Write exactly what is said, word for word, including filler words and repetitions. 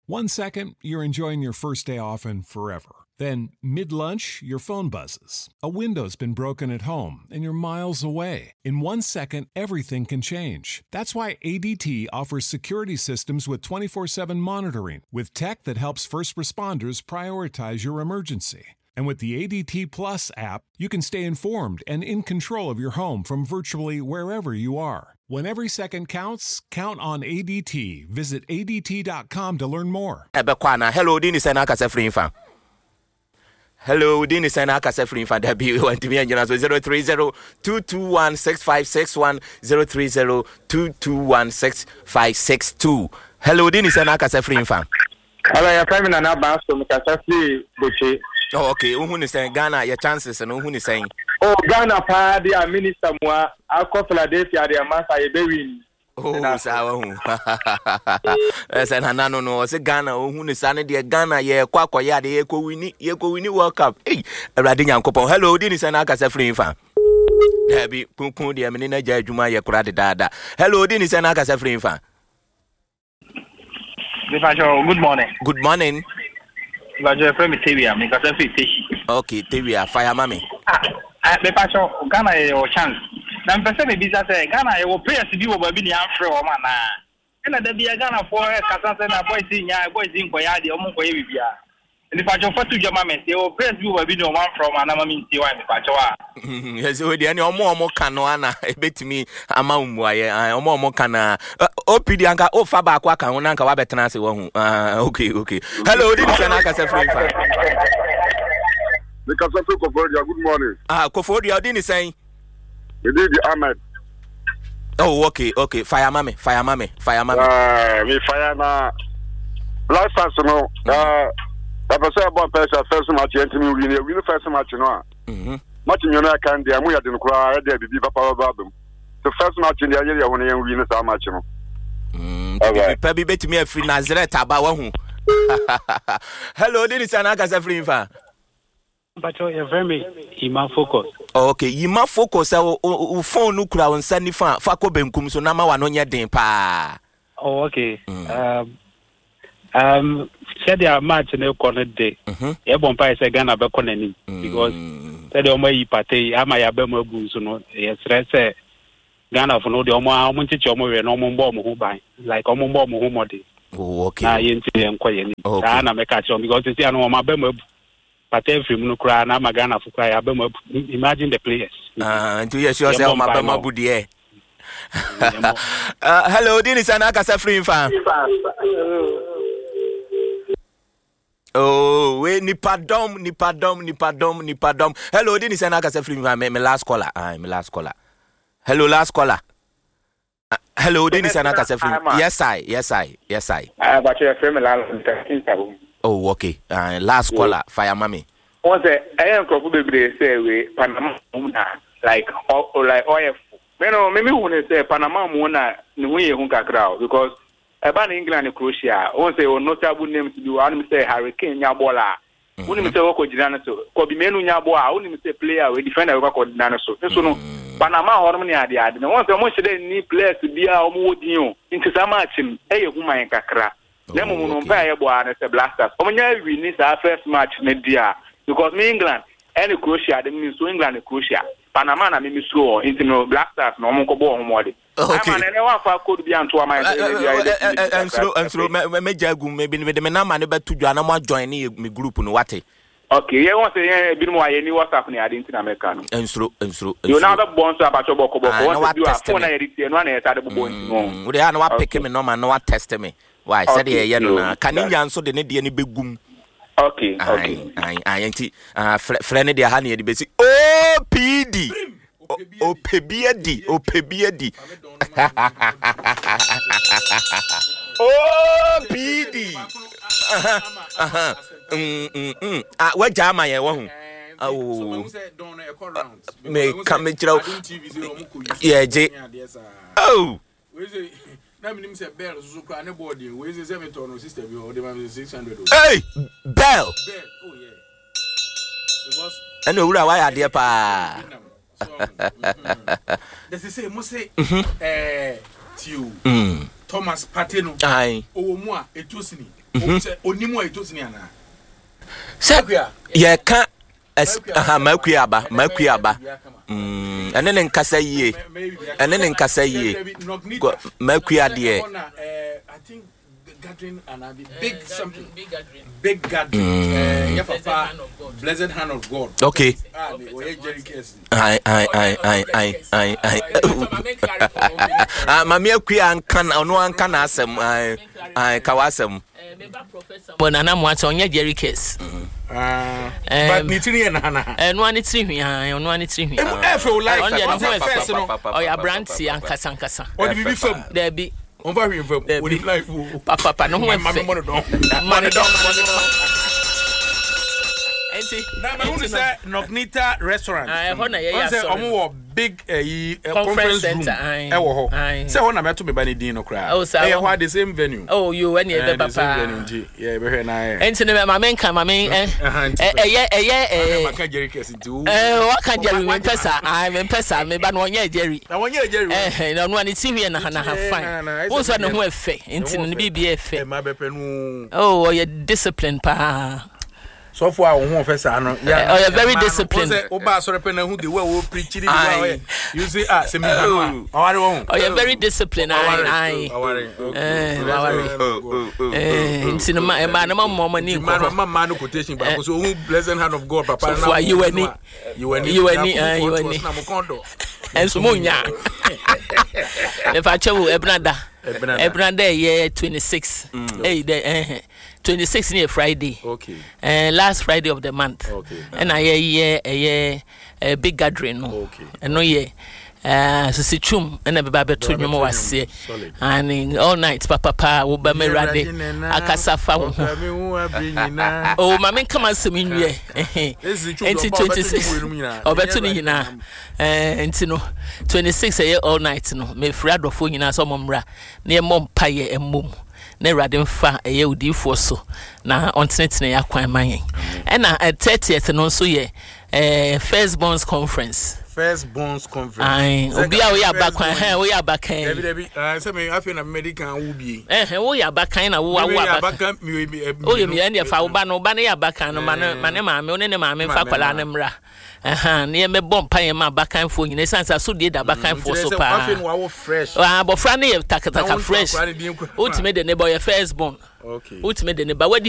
One second, you're enjoying your first day off and forever. Then, mid-lunch, your phone buzzes. A window's been broken at home and you're miles away. In one second, everything can change. That's why A D T offers security systems with twenty-four seven monitoring, with tech that helps first responders prioritize your emergency. And with the A D T Plus app, you can stay informed and in control of your home from virtually wherever you are. When every second counts, count on A D T. Visit A D T dot com to learn more. Hello, Dini Senaka Sefrin fan. Hello, Dini Senaka Sefrin fan. That be one to me and zero three zero two two one six five six one zero three zero two two one six five six two. Hello, Dini Senaka Sefrin fan. Hello, your family and about to make a safely. Oh, okay. Who is saying Ghana? Your chances and who is saying? Oh, Ghana, party, a minister, moi, I'll call Philadelphia, the Amasa, a baby. Oh, so as an Hanano, no, as a Ghana, who is Sunday, dear Ghana, ye, Quaco, ya, the Eco Winnie, Eco Winnie World Cup. Hey, a Radian couple. Hello, Dennis and Akasa free fan. There be Puku, the Amina Juma, your crowded dada. Hello, Dennis and Akasa free fan. Good morning. Good morning. Your friend Tavia, make a selfie. Okay, Tavia, fire mammy. I be patcho Ghana your chance. Now, person be that Ghana will pay us to do what be after or man. And there be a Ghana for a Cassan and boys in ya, boys in Koya, the Omo Koya. And if I just for two Germans, they will pay us to do what be no one from an Amamin Tiwa and Pachoa. Yes, we any more more canoana, a bit me, a mounway, I more more cana. Oh, Pidianka, oh, Fabaqua, Unanka Wabetanasi. Ah, okay, okay. Hello, this is Anaka Sefrin. Because of Kofodia, good morning. Ah, Kofodia, didn't say. We did the Ahmed. Oh, okay, okay. Fire mommy, fire mommy, fire mommy. Uh, me fire na. Last time, no. Uh, I say about person first match, and we win. We win first match, no. Hmm. Match in your can there. We are doing cry. There be papa problem. The first match in the area when we win is match, no. Hmm. Probably bet me a free Nazareth about one. Hello, this is Anaka Sefrin fan. But you're very Ima focus. Okay, Ima focus. O phone no crowd on Sunday fan. Fako benkum so nama wanonya den pa. Oh, okay. Um, um, said their match in the corner day. Everyone buys a Ghana be corner because said the Omo party. Ama ya be mo bu so no. Yes, say Ghana for no the Omo Omo teacher Omo we no Omo bo mo buy like Omo bo mo mo dey. Oh, okay. Na yenti enkoye ni. Da na me catch on because see anu Omo be mo. But every Munukra, Namagana for cry, imagine the players. Ah, do you sure say my Bama Budie? Hello, Dennis and Akasa free fan. Oh, wait, Nipadom, Nipadom, Nipadom, Nipadom. Hello, Dennis and Akasa free fan. My last caller. I'm last caller. Hello, last caller. Uh, hello, Dennis and Akasa free. Yes, I, yes, I, yes, I. Ah, but your friend Milan. Oh, okay. Uh, last caller, fire mommy. Once I am crop baby say we Panama like or like oil. You know, maybe when say Panama muna niwe hunka crowd because about England and Croatia. Once say on notable names to do. I want say Hurricane Nyabola. When me say wako jidana so. Kobe menu Nyabola. When me say player we defender wako jidana so. So no Panama hormone adi adi. Once say mo say ni players be a omo odiyo. Into some match him. Eye huma enkakra. Nemo muno mpa ye bo ana se Blasters. Omonya win this first match ne dia because me England and Croatia they mean so England and Croatia. Panama na me so into no Blasters no mo ko bo homode. Okay. I'm an one for code be anto am and so and so me jagum maybe me de me na ma ne betu dwa na mo join me group no wate. Okay, you want say bi mo aye ni WhatsApp ni ade ntina America no. Ensro ensro. You now the bon so about boko boko want to do a phone na edit no na e ta de bo ntino. We dey na wa pick me no ma no wa test me. Why said ye no na kaninya nso de ne de ne begum. Okay, okay. Ai ai enti ah friend de ha na ye de besi O P D O Pebiadi O Pebiadi O P D aha aha mm mm ah wa jama ye wo hu oh me come chiro ye je oh na minim se bell so kra ne board we say seven ton system bi o dey ma six hundred. Hey, bell. Bell. Oh yeah. Because and owura why are there pa. They say mo say eh Tio Thomas Partey no. Ai. Owo mu a etosini onimu aitosini ana se ye ka aha makui aba makui aba mm ene ne nkasa yie ene ne nkasa yie makui ade I think gathering and a big something big gathering big gathering eh yeah papa blessed hand of God okay ah we Jerry case ai ai ai ai ai ai ai ah mami akui ankan ono ankan asem ai ai kawasem Bonana Mwata onye Jerry case. Ah, but nitiri na na. Eh no ani tiri hia, no ani tiri hia. E feel life. On the first no. Oh ya branti ankasa ankasa. O di bibi fam. There be. On va rien fam. O di life. Papa papa no ho e Mama mo don. Money don. Enti. Na ma hu say Nognita restaurant. Ah, ho na ye ya so. Omo wo big eh conference room. E wo ho. Say ho na meto me ba ni din no kra. E ho the same venue. Oh, you any e be papa. Yeah, be here na. Enti ne ma men kan ma men eh eh eh eh eh ma kan Jerry case nti. Eh, wa kan Jerry me pesa. Ah, me pesa me ba no onye Jerry. Na onye Jerry. Eh, na no ani ti hwe na na ha fine. Wo so na ho efe. Enti ne bibia efe. E ma be pe no. Oh, you discipline pa. So for our home officer, no, yeah, oh, you're very disciplined. Oba so repent who the way we preach it. You say, ah, say me, oh, you're very disciplined. I, I, eh, in cinema, man, my mom, money, my man, quotation, but so who blessed hand of God, papa. So you any, you any, you any, you any, and so munya. If I travel, Ebnada, Ebnada, yeah, twenty-six, hey, the. twenty-six near Friday. Okay. Uh, last Friday of the month. Okay. And I yeah yeah a big gathering. Okay. And no yeah. Uh, so si chum and every baby to you was here. And all night papa pa wo ba me rade akasafa wo. Oh mama come and see me here. Enti twenty-six. Obeto ni nyina. Eh enti no twenty-six eh all night no. Me free adofo nyina so momra. Na e mom paye emom. Na radin fa eye udifo so na ontenetene ya kwan man and na thirtieth no so ye eh first bonds conference first bonds conference ai obi a we abakwan ha we abakan David David ah say me afi na medical wo bi eh we abakan na wo wo abakan o ye me na fa wo ba no ba na ya abakan no man man ma me ne ma me fa kwala na mra aha na ye me bom pan ma abakan fo nyina sansa so de da abakan fo so pa afi no wa fresh ah bofra na ye takataka fresh ultimate de ne boy first born okay ultimate de ne ba